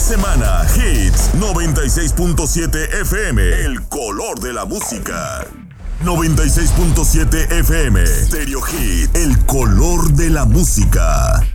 semana, Hits 96.7 FM, el color de la música. 96.7 FM, Stereo Hit, el color de la música.